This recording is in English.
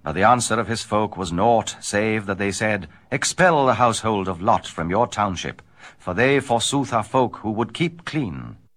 The answer of his folk was naught, save that they said, Expel the household of Lot from your township, for they forsooth are folk who would keep clean.